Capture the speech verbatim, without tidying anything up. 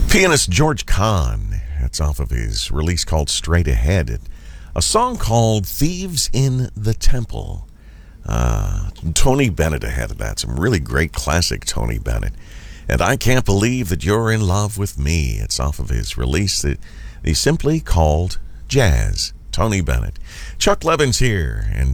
Pianist George Kahn. That's off of his release called Straight Ahead. A song called Thieves in the Temple. Uh, Tony Bennett ahead of that. Some really great classic Tony Bennett. And I Can't Believe That You're in Love with Me. It's off of his release that he simply called Jazz. Tony Bennett. Chuck Levin's here, and